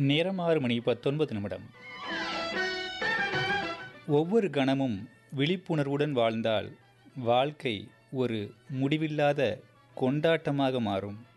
நேரம் 6:19. ஒவ்வொரு கணமும் விழிப்புணர்வுடன் வாழ்ந்தால் வாழ்க்கை ஒரு முடிவில்லாத கொண்டாட்டமாக மாறும்.